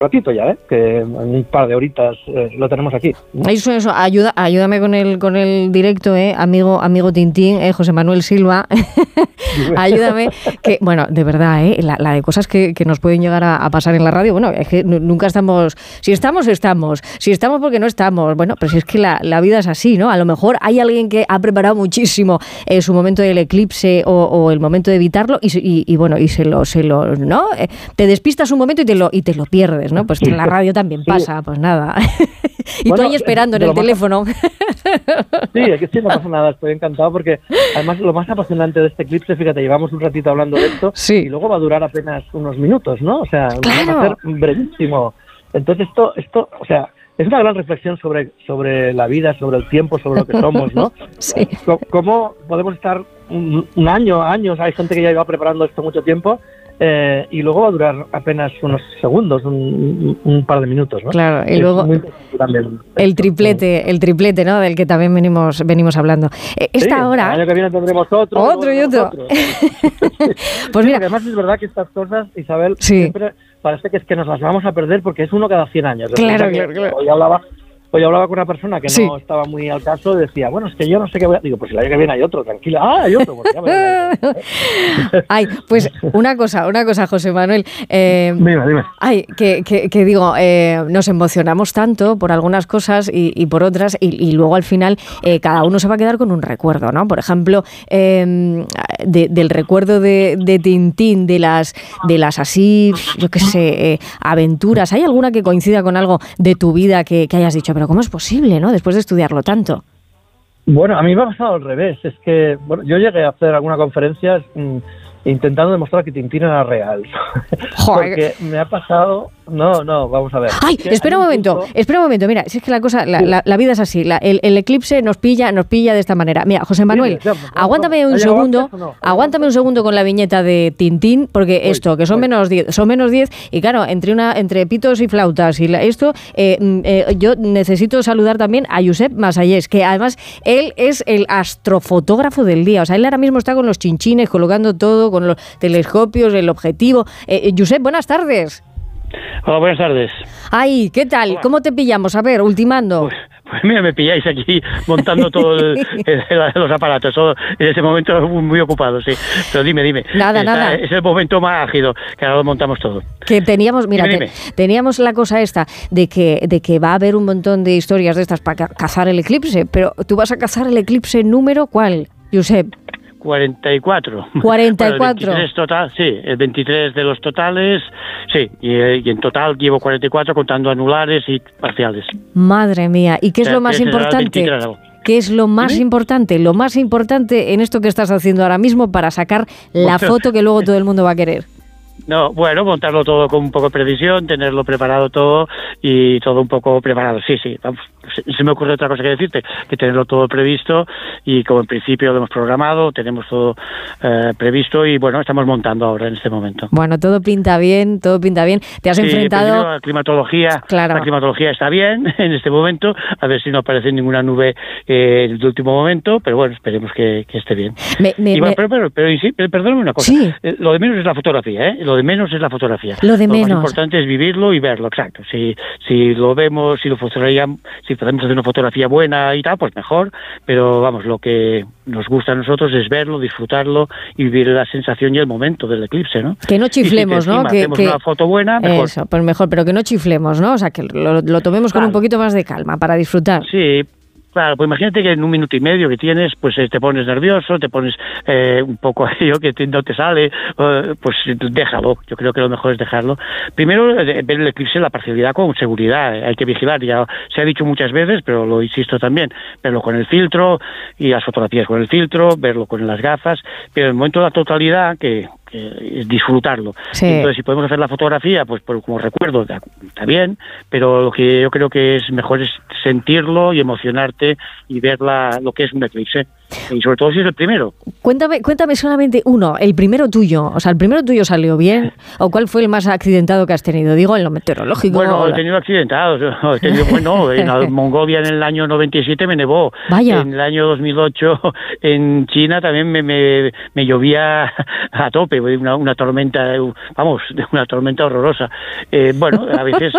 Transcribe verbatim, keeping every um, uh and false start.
ratito ya, ¿eh? Que en un par de horitas eh, lo tenemos aquí. Eso, eso, ayuda, ayúdame con el con el directo, eh, amigo, amigo Tintín, eh, José Manuel Silva, ayúdame, que bueno, de verdad, eh, la, la de cosas que, que nos pueden llegar a, a pasar en la radio, bueno, es que nunca estamos, si estamos, estamos, si estamos porque no estamos, bueno, pero si es que la, la vida es así, ¿no? A lo mejor hay alguien que ha preparado muchísimo eh, su momento del eclipse o, o el momento de evitarlo y, y, y bueno, y se lo, se lo, ¿no? Eh, te despistas un momento y te lo, y te lo pierdes, ¿no? Pues en la radio también pasa, sí. Pues nada. Y bueno, tú ahí esperando en el teléfono. Sí, es que sí, no pasa nada, estoy encantado porque además lo más apasionante de este eclipse, fíjate, llevamos un ratito hablando de esto, sí. Y luego va a durar apenas unos minutos, ¿no? O sea, claro. Va a ser brevísimo. Entonces esto, esto, o sea, es una gran reflexión sobre, sobre la vida, sobre el tiempo, sobre lo que somos, ¿no? Sí. ¿Cómo podemos estar un, un año, años? Hay gente que ya lleva preparando esto mucho tiempo. Eh, y luego va a durar apenas unos segundos, un, un par de minutos, ¿no? Claro, y luego el triplete, el triplete, ¿no? Del que también venimos venimos hablando. Esta sí, hora... El año que viene tendremos otro. Otro y otro. Pues mira, además es verdad que estas cosas, Isabel, sí. Siempre parece que es que nos las vamos a perder porque es uno cada cien años. Claro, claro, claro. Hoy hablaba... Pues yo hablaba con una persona que sí. no estaba muy al caso y decía, bueno, es que yo no sé qué voy a... Digo, pues el año que viene hay otro, tranquila. Ah, hay otro. Pues ya me ay, pues una cosa, una cosa, José Manuel. Eh, dime, dime. Ay, que, que, que digo, eh, nos emocionamos tanto por algunas cosas y, y por otras y, y luego al final eh, cada uno se va a quedar con un recuerdo, ¿no? Por ejemplo, eh, de, del recuerdo de, de Tintín, de las, de las así, yo qué sé, eh, aventuras. ¿Hay alguna que coincida con algo de tu vida que, que hayas dicho, pero cómo es posible, ¿no? Después de estudiarlo tanto. Bueno, a mí me ha pasado al revés. Es que bueno, yo llegué a hacer alguna conferencia mmm, intentando demostrar que Tintín era real. Porque me ha pasado... No, no, vamos a ver. Ay, espera un momento, punto... espera un momento. Mira, si es que la cosa, la, la, la vida es así. La, el, el eclipse nos pilla, nos pilla de esta manera. Mira, José Manuel, sí, sí, aguántame un segundo, no? aguántame un segundo con la viñeta de Tintín, porque voy, esto, que son voy. menos diez, son menos diez, y claro, entre una, entre pitos y flautas y la, esto, eh, eh, yo necesito saludar también a Josep Masallés, que además él es el astrofotógrafo del día. O sea, él ahora mismo está con los chinchines, colocando todo, con los telescopios, el objetivo. Eh, Josep, buenas tardes. Hola, buenas tardes. Ay, ¿qué tal? Hola. ¿Cómo te pillamos? A ver, ultimando. Pues, pues mira, me pilláis aquí montando todos los aparatos, todo, en ese momento muy ocupado, sí. Pero dime, dime. Nada, Está, nada. Es el momento más ágido, que ahora lo montamos todo. Que teníamos, mira, dime, te, dime. teníamos la cosa esta de que, de que va a haber un montón de historias de estas para cazar el eclipse, pero ¿tú vas a cazar el eclipse número cuál, Josep? cuarenta y cuatro. cuarenta y cuatro. Bueno, el veintitrés total, sí, el veintitrés de los totales, sí, y, y en total llevo cuarenta y cuatro contando anulares y parciales. Madre mía, ¿y qué es o sea, lo más importante? ¿Qué es lo más ¿Sí? importante? Lo más importante en esto que estás haciendo ahora mismo para sacar la foto que luego todo el mundo va a querer. No, bueno, montarlo todo con un poco de previsión, tenerlo preparado todo y todo un poco preparado. Sí, sí, vamos. Se me ocurre otra cosa que decirte, que tenerlo todo previsto y como en principio lo hemos programado, tenemos todo eh, previsto y bueno, estamos montando ahora en este momento. Bueno, todo pinta bien, todo pinta bien. Te has sí, enfrentado... La climatología, claro. La climatología está bien en este momento, a ver si no aparece ninguna nube eh, en el último momento, pero bueno, esperemos que, que esté bien. Me, me, y bueno, me... pero, pero, pero, pero, pero perdóname una cosa, sí. eh, lo de menos es la fotografía, ¿eh? Lo de menos es la fotografía. Lo de menos. Lo más importante es vivirlo y verlo, exacto. Si, si lo vemos, si lo fotografiamos, si podemos hacer una fotografía buena y tal, pues mejor, pero vamos, lo que nos gusta a nosotros es verlo, disfrutarlo y vivir la sensación y el momento del eclipse, ¿no? Que no chiflemos, si ¿no? Que hacemos que... una foto buena, mejor. Eso, pues mejor, pero que no chiflemos, ¿no? O sea, que lo, lo tomemos con claro. un poquito más de calma para disfrutar. Sí. Claro, pues imagínate que en un minuto y medio que tienes, pues te pones nervioso, te pones eh, un poco aquello que te, no te sale, eh, pues déjalo. Yo creo que lo mejor es dejarlo. Primero, ver el eclipse, la parcialidad con seguridad, hay que vigilar. Ya se ha dicho muchas veces, pero lo insisto también, verlo con el filtro y las fotografías con el filtro, verlo con las gafas, pero en el momento de la totalidad, que es disfrutarlo. Sí. Entonces, si podemos hacer la fotografía, pues por, como recuerdo, está bien, pero lo que yo creo que es mejor es sentirlo y emocionarte y ver la, lo que es un eclipse. Y sobre todo si es el primero. Cuéntame, cuéntame solamente uno, el primero tuyo. O sea, ¿el primero tuyo salió bien? ¿O cuál fue el más accidentado que has tenido? Digo, en lo meteorológico. Bueno, he tenido accidentados. He tenido, bueno, en Mongolia en el año noventa y siete me nevó. Vaya. En el año dos mil ocho en China también me, me, me llovía a tope. Una, una tormenta, vamos, una tormenta horrorosa. Eh, bueno, a veces